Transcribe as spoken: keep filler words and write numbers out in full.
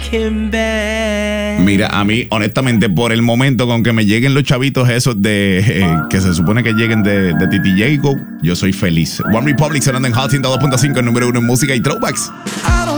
him back. Mira, a mí, honestamente, por el momento con que me lleguen los chavitos esos de eh, que se supone que lleguen de, de Titi Jacob, yo soy feliz. One Republic sonando en Hot ciento dos punto cinco, el número uno en música y throwbacks.